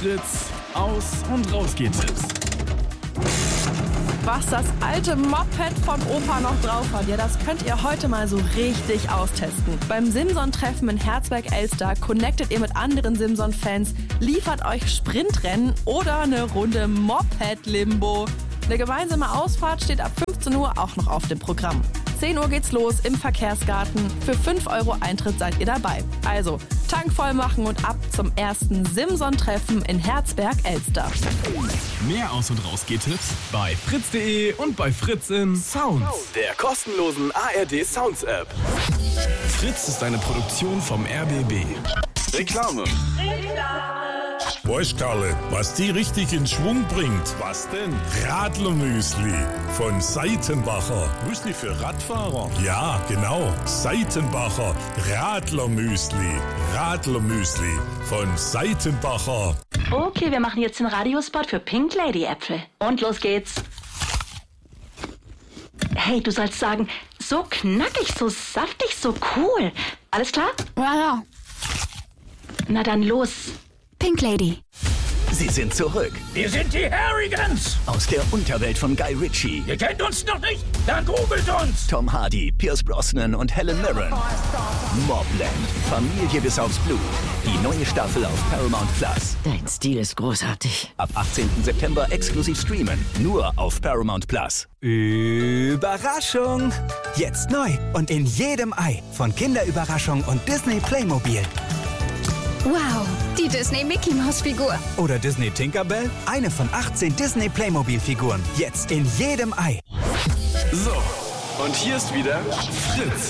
Fritz, Aus- und Rausgehtipps. Was das alte Moped von Opa noch drauf hat, ja, das könnt ihr heute mal so richtig austesten. Beim Simson-Treffen in Herzberg-Elster connectet ihr mit anderen Simson-Fans, liefert euch Sprintrennen oder eine Runde Moped-Limbo. Eine gemeinsame Ausfahrt steht ab 15 Uhr auch noch auf dem Programm. 10 Uhr geht's los im Verkehrsgarten. Für 5 € Eintritt seid ihr dabei. Also Tank voll machen und ab zum ersten Simson-Treffen in Herzberg-Elster. Mehr Aus- und Rausgehtipps bei fritz.de und bei Fritz in Sounds, der kostenlosen ARD Sounds App. Fritz ist eine Produktion vom RBB. Reklame. Weißt Karle, was die richtig in Schwung bringt? Was denn? Radlermüsli von Seitenbacher. Müsli für Radfahrer. Ja, genau. Seitenbacher Radlermüsli. Radlermüsli von Seitenbacher. Okay, wir machen jetzt den Radiospot für Pink Lady Äpfel. Und los geht's. Hey, du sollst sagen, so knackig, so saftig, so cool. Alles klar? Ja. Na dann los. Pink Lady. Sie sind zurück Wir sind die Harrigans. aus der Unterwelt von Guy Ritchie. Ihr kennt uns noch nicht? Dann googelt uns. Tom Hardy, Pierce Brosnan und Helen Mirren. Mobland. Familie bis aufs Blut. Die neue Staffel auf Paramount Plus. Dein Stil ist großartig. Ab 18. September exklusiv streamen. Nur auf Paramount Plus. Überraschung! Jetzt neu und in jedem Ei von Kinderüberraschung und Disney Playmobil. Wow, die Disney Mickey Maus Figur. Oder Disney Tinkerbell, eine von 18 Disney Playmobil Figuren. Jetzt in jedem Ei. So, und hier ist wieder Fritz.